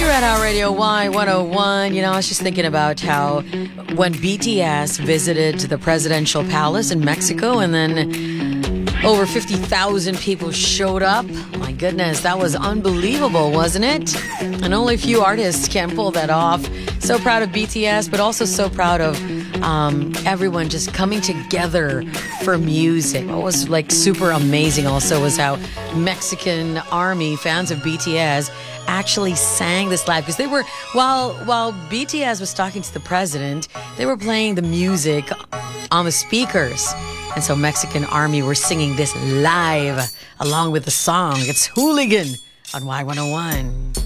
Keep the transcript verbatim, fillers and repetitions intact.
You're at our radio Y one oh one. You know, I was just thinking about how when B T S visited the presidential palace in Mexico and then over fifty thousand people showed up. My goodness, that was unbelievable, wasn't it? And only a few artists can pull that off. So proud of B T S, but also so proud of um, everyone just coming together for music. What was like super amazing also was how Mexican Army fans of B T S actually sang this live, because they were while while B T S was talking to the president, they were playing the music on the speakers. And so Mexican Army were singing this live along with the song. It's Hooligan on Y one oh one.